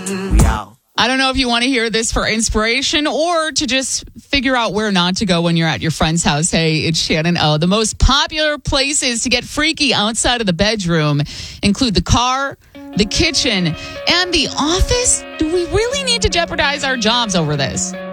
We out. I don't know if you want to hear this for inspiration or to just figure out where not to go when you're at your friend's house. Hey, it's Shannon O. The most popular places to get freaky outside of the bedroom include the car, the kitchen, and the office. Do we really need to jeopardize our jobs over this?